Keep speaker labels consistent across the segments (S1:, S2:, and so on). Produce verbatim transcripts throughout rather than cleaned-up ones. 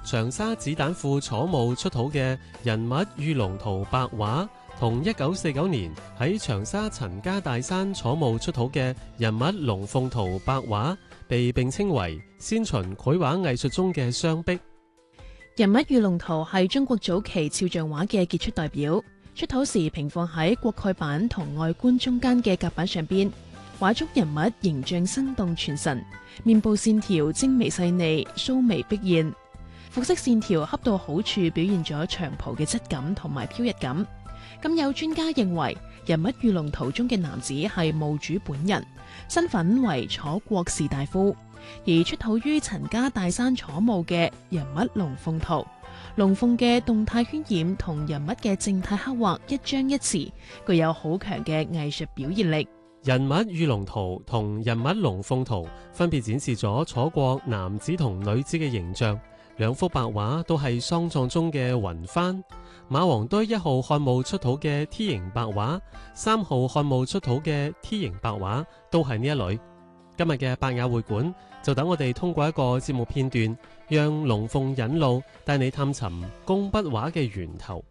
S1: 長沙子彈庫楚墓出土嘅人物遇龍圖白畫，同一九四九年喺長沙陳家大山楚墓出土嘅人物龍鳳圖白畫，被並稱為先秦繪畫藝術中嘅雙璧。
S2: 人物遇龍圖係中國早期肖像畫嘅傑出代表，出土時平放喺鍋蓋板同外觀中間嘅甲板上邊，畫中人物形象生動傳神，面部線條精微細膩，鬚眉畢現，服飾線條恰到好處，表現咗長袍嘅質感同埋飄逸感。咁有專家認為，人物遇龍圖中嘅男子係墓主本人，身份為楚國士大夫。而出土於陳家大山楚墓嘅人物龍鳳圖，龍鳳嘅動態渲染同人物嘅靜態刻畫一張一弛，具有好強嘅藝術表現力。
S1: 人物遇龍圖同人物龍鳳圖分別展示咗楚國男子同女子嘅形象，兩幅白畫都係喪葬中嘅雲幡。馬王堆一號漢墓出土嘅 T 型白畫，三號漢墓出土嘅 T 型白畫都係呢一類。今日嘅百雅會館就等我哋通過一個節目片段，讓龍鳳引路，帶你探尋工筆畫嘅源頭。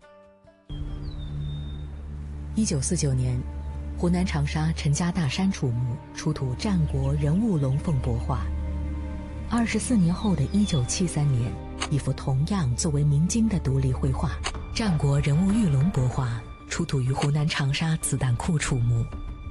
S3: 一九四九年，湖南長沙陳家大山楚墓出土戰國人物龍鳳帛畫。二十四年後的一九七三年，一幅同樣作為明經的獨立繪畫《戰國人物遇龍帛畫》出土於湖南長沙子彈庫楚墓。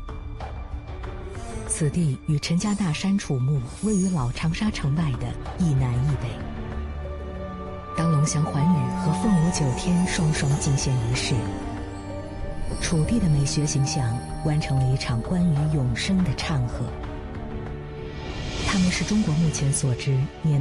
S3: 此地與陳家大山楚墓位於老長沙城外的一南一北。當龍翔環宇和鳳舞九天雙雙進獻儀式，楚地的美學形象完成了一場關於永生的唱和。他們是中國目前所知年